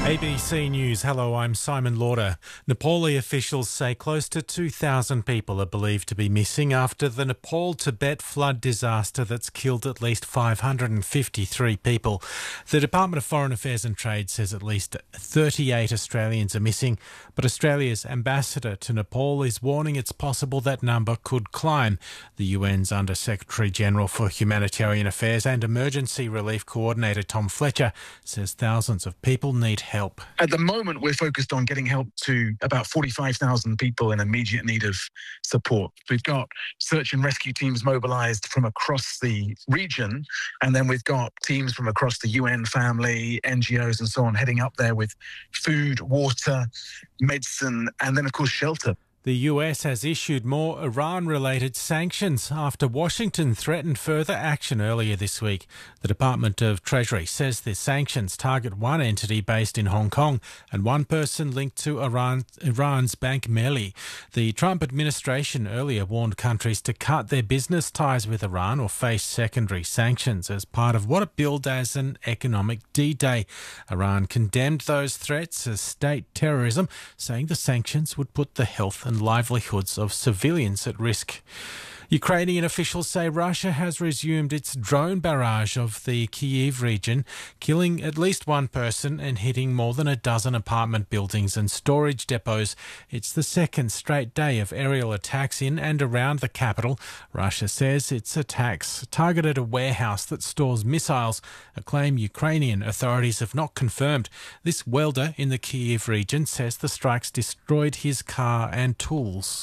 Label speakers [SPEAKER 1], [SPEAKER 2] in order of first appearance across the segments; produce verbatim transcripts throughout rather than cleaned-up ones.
[SPEAKER 1] A B C News. Hello, I'm Simon Lauder. Nepali officials say close to two thousand people are believed to be missing after the Nepal-Tibet flood disaster that's killed at least five hundred fifty-three people. The Department of Foreign Affairs and Trade says at least thirty-eight Australians are missing, but Australia's ambassador to Nepal is warning it's possible that number could climb. The U N's Under-Secretary-General for Humanitarian Affairs and Emergency Relief Coordinator Tom Fletcher says thousands of people need help.
[SPEAKER 2] At the moment, we're focused on getting help to about forty-five thousand people in immediate need of support. We've got search and rescue teams mobilised from across the region, and then we've got teams from across the U N family, N G Os and so on heading up there with food, water, medicine, and then, of course, shelter.
[SPEAKER 1] The U S has issued more Iran-related sanctions after Washington threatened further action earlier this week. The Department of Treasury says the sanctions target one entity based in Hong Kong and one person linked to Iran, Iran's Bank Melli. The Trump administration earlier warned countries to cut their business ties with Iran or face secondary sanctions as part of what it billed as an economic D-Day. Iran condemned those threats as state terrorism, saying the sanctions would put the health and livelihoods of civilians at risk. Ukrainian officials say Russia has resumed its drone barrage of the Kyiv region, killing at least one person and hitting more than a dozen apartment buildings and storage depots. It's the second straight day of aerial attacks in and around the capital. Russia says its attacks targeted a warehouse that stores missiles, a claim Ukrainian authorities have not confirmed. This welder in the Kyiv region says the strikes destroyed his car and tools.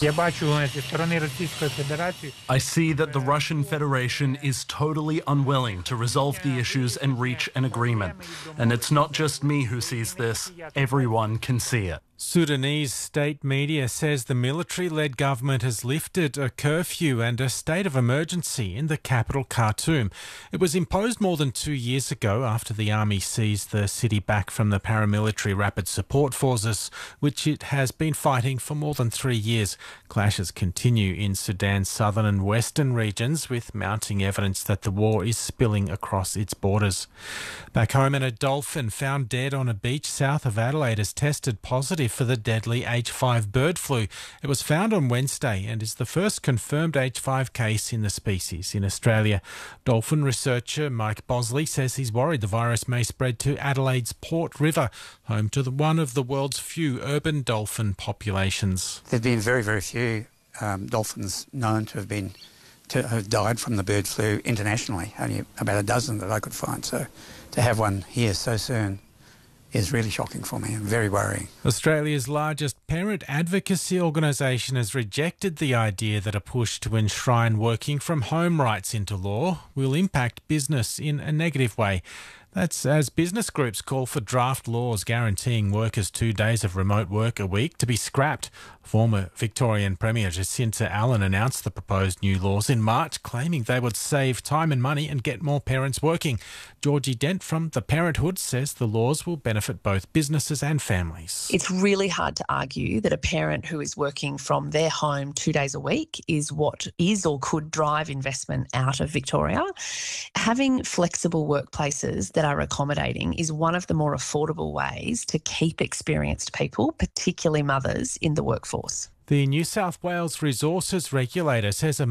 [SPEAKER 3] I see that the Russian Federation is totally unwilling to resolve the issues and reach an agreement. And it's not just me who sees this. Everyone can see it.
[SPEAKER 1] Sudanese state media says the military-led government has lifted a curfew and a state of emergency in the capital, Khartoum. It was imposed more than two years ago after the army seized the city back from the paramilitary Rapid Support Forces, which it has been fighting for more than three years. Clashes continue in Sudan's southern and western regions, with mounting evidence that the war is spilling across its borders. Back home, a dolphin found dead on a beach south of Adelaide has tested positive for the deadly H five bird flu. It was found on Wednesday and is the first confirmed H five case in the species in Australia. Dolphin researcher Mike Bosley says he's worried the virus may spread to Adelaide's Port River, home to the, one of the world's few urban dolphin populations.
[SPEAKER 4] There have been very, very few um, dolphins known to have been to have died from the bird flu internationally. Only about a dozen that I could find. So to have one here so soon is really shocking for me and very worrying.
[SPEAKER 1] Australia's largest parent advocacy organisation has rejected the idea that a push to enshrine working from home rights into law will impact business in a negative way. That's as business groups call for draft laws guaranteeing workers two days of remote work a week to be scrapped. Former Victorian Premier Jacinta Allan announced the proposed new laws in March, claiming they would save time and money and get more parents working. Georgie Dent from The Parenthood says the laws will benefit both businesses and families.
[SPEAKER 5] It's really hard to argue that a parent who is working from their home two days a week is what is or could drive investment out of Victoria. Having flexible workplaces that are accommodating is one of the more affordable ways to keep experienced people, particularly mothers, in the workforce.
[SPEAKER 1] The New South Wales Resources Regulator says a